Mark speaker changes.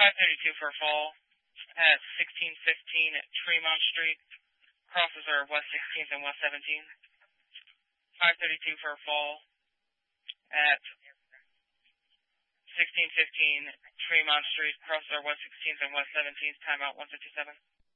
Speaker 1: 532 for a fall at 1615 Tremont Street. Crosses are West 16th and West 17th. 532 for a fall at 1615 Tremont Street. Crosses are West 16th and West 17th. Timeout 157.